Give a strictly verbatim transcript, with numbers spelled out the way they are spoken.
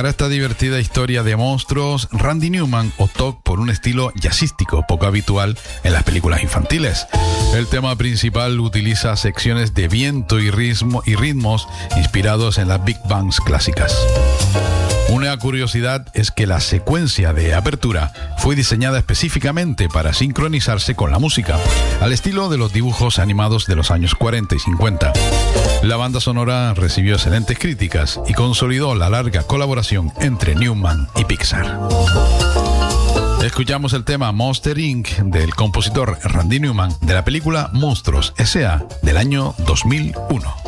Para esta divertida historia de monstruos, Randy Newman optó por un estilo jazzístico poco habitual en las películas infantiles. El tema principal utiliza secciones de viento y ritmo y ritmos inspirados en las big bands clásicas. Una curiosidad es que la secuencia de apertura fue diseñada específicamente para sincronizarse con la música, al estilo de los dibujos animados de los años cuarenta y cincuenta. La banda sonora recibió excelentes críticas y consolidó la larga colaboración entre Newman y Pixar. Escuchamos el tema Monster incorporated del compositor Randy Newman de la película Monstruos S A del año dos mil uno.